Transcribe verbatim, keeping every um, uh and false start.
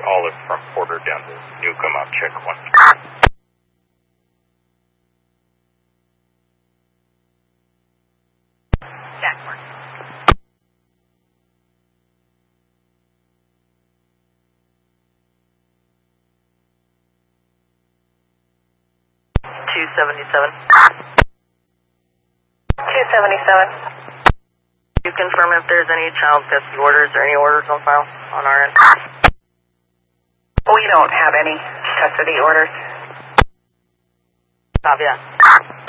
Olive from Porter down to Newcomb up check one. Jackport. two seventy-seven. two seventy-seven. You confirm if there's any child custody orders or any orders on file on our end? We don't have any custody orders. Copy that.